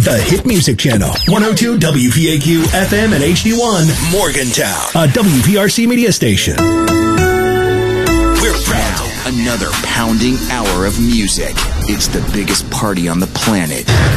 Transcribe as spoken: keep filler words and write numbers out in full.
The Hit Music Channel, one oh two W P A Q F M and H D one, Morgantown, a W P R C media station. We're proud. Another pounding hour of music. It's the biggest party on the planet.